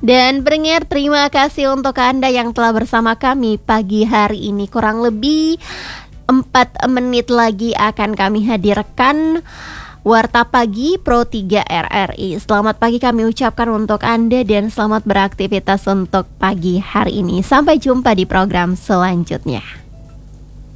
Dan pendengar, terima kasih untuk Anda yang telah bersama kami pagi hari ini. Kurang lebih 4 menit lagi akan kami hadirkan Warta Pagi Pro 3 RRI. Selamat pagi kami ucapkan untuk Anda dan selamat beraktivitas untuk pagi hari ini. Sampai jumpa di program selanjutnya.